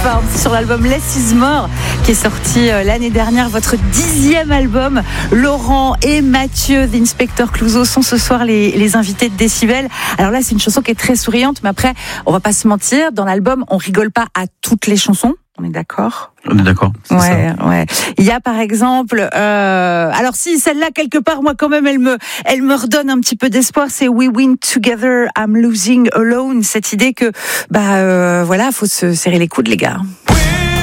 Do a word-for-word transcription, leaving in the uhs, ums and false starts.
forme. C'est sur l'album Less Is More qui est sorti l'année dernière, votre dixième album. Laurent et Mathieu d'Inspecteur Clouseau sont ce soir les, les invités de Décibel. Alors là, c'est une chanson qui est très souriante, mais après, on va pas se mentir, dans l'album, on rigole pas à toutes les chansons. On est d'accord ? On est d'accord. C'est ouais, ça. ouais. Il y a par exemple, euh, alors si celle-là quelque part, moi quand même, elle me, elle me redonne un petit peu d'espoir. C'est We Win Together, I'm Losing Alone. Cette idée que, bah euh, voilà, faut se serrer les coudes, les gars. We